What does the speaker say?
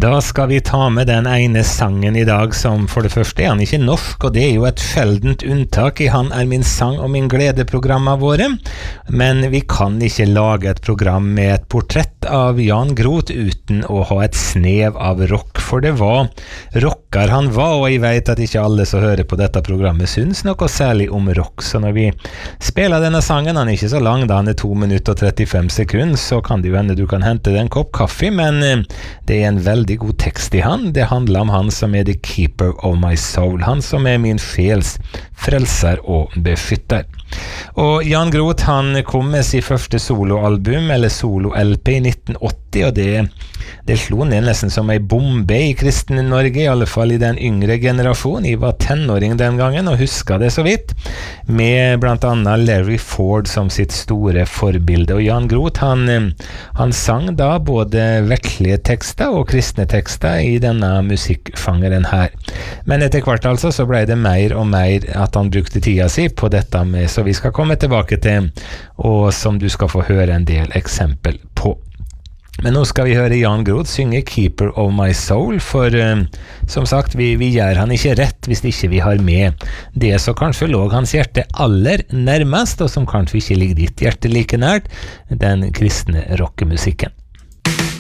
Da skal vi ta med den ene sangen I dag som for det første han ikke norsk, og det jo et sjeldent unntak I Han min sang og min glede-programmet våre. Men vi kan ikke lage et program med et portrett av Jan Groth uten å ha et snev av rock, for det var rocker han var, og jeg vet at ikke alle som hører på dette programmet synes noe særlig om rock. Så når vi spiller denne sangen, han ikke så lang, da han 2 minutter og 35 sekunder, så kan det jo hende du kan hente deg en kopp kaffe, men det en veldig god tekst I han. Det handler om han som the keeper of my soul, han som min sjels frelser og beskytter. Og Jan Groth han kom med sin første soloalbum, eller solo-LP I 1980, og det slo ned nesten som en bombe I kristne Norge, I alle fall I den yngre generasjonen. Jeg var tenåring den gangen og husker det så vidt, med blant annet Larry Ford som sitt store forbilde. Og Jan Groth han sang da både verkelige tekster og kristne tekster I denne musikkfangeren her. Men etter hvert altså så ble det mer og mer at han brukte tida si på dette med, så vi skal komme tilbake til, og som du skal få høre en del eksempel på. Men nå skal vi høre Jan Groth synge Keeper of my soul, for som sagt, vi gjør han ikke rett hvis ikke vi har med det som kanskje lå hans hjerte aller nærmest, og som kanskje ikke ligger ditt hjerte like nært, den kristne rockemusikken.